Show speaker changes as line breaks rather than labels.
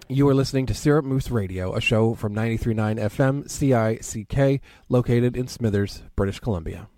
You are listening to Syrup Moose Radio, a show from 93.9 FM CICK, located in Smithers, British Columbia.